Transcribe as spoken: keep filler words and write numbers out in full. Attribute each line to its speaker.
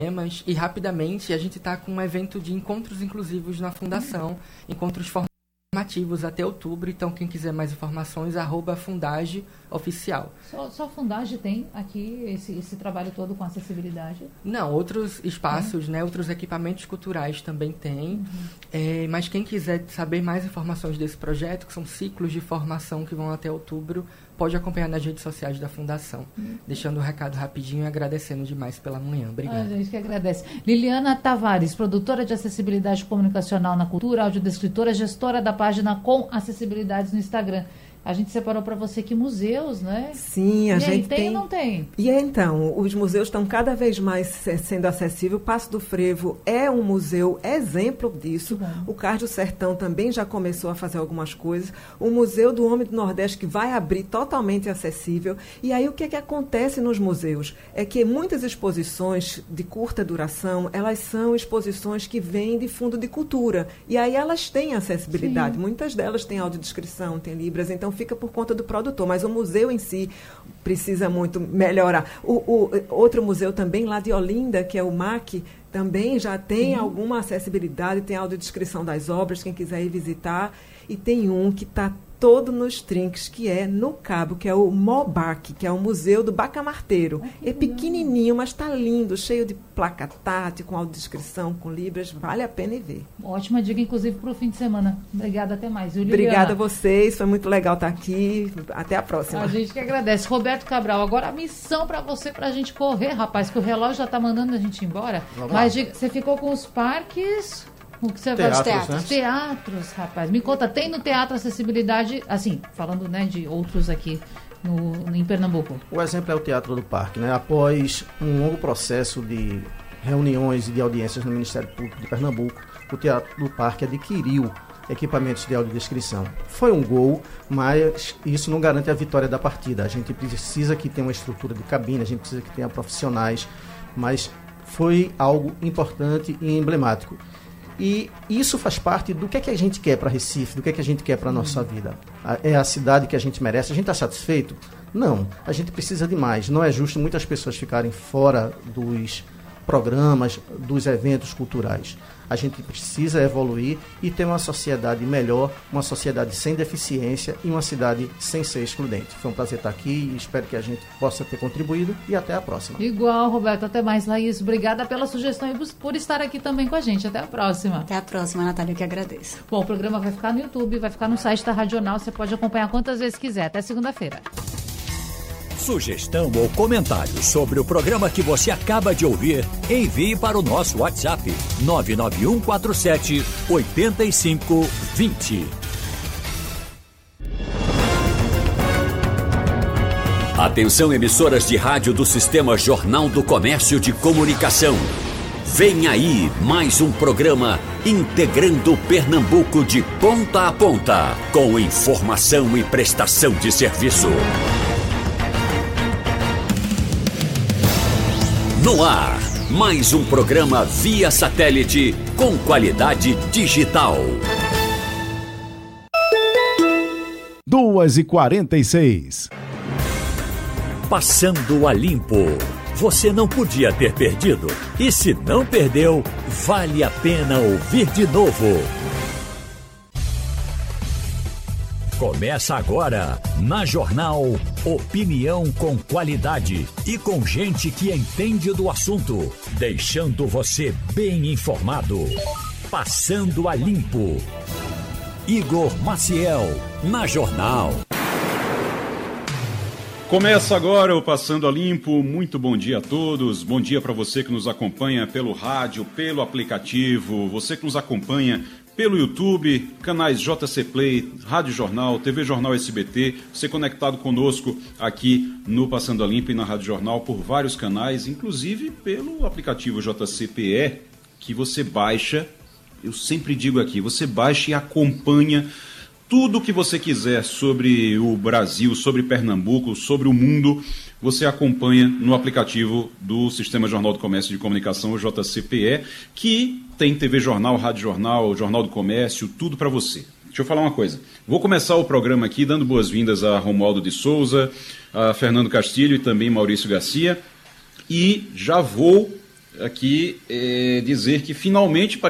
Speaker 1: E rapidamente a gente está com um evento de encontros inclusivos na Fundação, encontros formativos até outubro, então quem quiser mais informações, arroba Fundage Oficial.
Speaker 2: Só, só a Fundage tem aqui esse, esse trabalho todo com acessibilidade?
Speaker 1: Não, outros espaços, é. né, outros equipamentos culturais também tem, uhum. é, mas quem quiser saber mais informações desse projeto, que são ciclos de formação que vão até outubro, pode acompanhar nas redes sociais da Fundação. Uhum. Deixando o recado rapidinho e agradecendo demais pela manhã. Obrigada.
Speaker 2: A gente que agradece. Liliana Tavares, produtora de acessibilidade comunicacional na cultura, audiodescritora, gestora da página Com Acessibilidades no Instagram. A gente separou para você que museus, né?
Speaker 3: Sim, a
Speaker 2: e
Speaker 3: gente
Speaker 2: aí, tem.
Speaker 3: tem.
Speaker 2: ou não tem?
Speaker 3: E então, os museus estão cada vez mais sendo acessíveis. O Passo do Frevo é um museu exemplo disso. O Cais do Sertão também já começou a fazer algumas coisas. O Museu do Homem do Nordeste, que vai abrir totalmente acessível. E aí, o que é que acontece nos museus? É que muitas exposições de curta duração, elas são exposições que vêm de fundo de cultura. E aí, elas têm acessibilidade. Sim. Muitas delas têm audiodescrição, têm libras, então fica por conta do produtor, mas o museu em si precisa muito melhorar. O, o outro museu também, lá de Olinda, que é o M A C, também já tem uhum. alguma acessibilidade, tem audiodescrição das obras, quem quiser ir visitar, e tem um que está todo nos trinques, que é no Cabo, que é o MOBAC, que é o Museu do Bacamarteiro. Ai, é pequenininho, mas está lindo, cheio de placa tátil, com audiodescrição, com libras, vale a pena ir ver.
Speaker 2: Ótima dica, inclusive, para o fim de semana. Obrigada, até mais. Viu,
Speaker 3: Obrigada a vocês, foi muito legal estar aqui. Até a próxima.
Speaker 2: A gente que agradece. Roberto Cabral, agora a missão para você, para a gente correr, rapaz, que o relógio já está mandando a gente ir embora. Vamos mas diga, você ficou com os parques... O que você
Speaker 4: teatros,
Speaker 2: vai teatros,
Speaker 4: né?
Speaker 2: teatros, rapaz. Me conta, tem no teatro acessibilidade, assim, falando, né, de outros aqui no, em Pernambuco?
Speaker 4: O exemplo é o Teatro do Parque, né? Após um longo processo de reuniões e de audiências no Ministério Público de Pernambuco, o Teatro do Parque adquiriu equipamentos de audiodescrição. Foi um gol, mas isso não garante a vitória da partida. A gente precisa que tenha uma estrutura de cabine, a gente precisa que tenha profissionais, mas foi algo importante e emblemático. E isso faz parte do que é que a gente quer para Recife, do que é que a gente quer para a nossa vida. É a cidade que a gente merece. A gente está satisfeito? Não. A gente precisa de mais. Não é justo muitas pessoas ficarem fora dos programas, dos eventos culturais. A gente precisa evoluir e ter uma sociedade melhor, uma sociedade sem deficiência e uma cidade sem ser excludente. Foi um prazer estar aqui e espero que a gente possa ter contribuído e até a próxima.
Speaker 2: Igual, Roberto. Até mais, Laís. Obrigada pela sugestão e por estar aqui também com a gente. Até a próxima.
Speaker 5: Até a próxima, Natália, eu que agradeço.
Speaker 2: Bom, o programa vai ficar no YouTube, vai ficar no site da Radional. Você pode acompanhar quantas vezes quiser. Até segunda-feira.
Speaker 6: Sugestão ou comentário sobre o programa que você acaba de ouvir, envie para o nosso WhatsApp nove nove um quatro sete oito cinco dois zero. Atenção, emissoras de rádio do Sistema Jornal do Comércio de Comunicação. Vem aí mais um programa integrando Pernambuco de ponta a ponta, com informação e prestação de serviço. No ar, mais um programa via satélite com qualidade digital.
Speaker 7: duas e quarenta e seis.
Speaker 6: Passando a limpo. Você não podia ter perdido. E se não perdeu, vale a pena ouvir de novo. Começa agora, na Jornal, opinião com qualidade e com gente que entende do assunto, deixando você bem informado. Passando a limpo. Igor Maciel, na Jornal.
Speaker 8: Começa agora o Passando a Limpo. Muito bom dia a todos. Bom dia para você que nos acompanha pelo rádio, pelo aplicativo, você que nos acompanha pelo YouTube, canais J C Play, Rádio Jornal, T V Jornal S B T, você conectado conosco aqui no Passando a Limpo e na Rádio Jornal por vários canais, inclusive pelo aplicativo J C P E, que você baixa, eu sempre digo aqui, você baixa e acompanha tudo o que você quiser sobre o Brasil, sobre Pernambuco, sobre o mundo, você acompanha no aplicativo do Sistema Jornal do Comércio de Comunicação, o J C P E, que tem T V Jornal, Rádio Jornal, Jornal do Comércio, tudo para você. Deixa eu falar uma coisa. Vou começar o programa aqui dando boas-vindas a Romualdo de Souza, a Fernando Castilho e também Maurício Garcia. E já vou aqui é, dizer que finalmente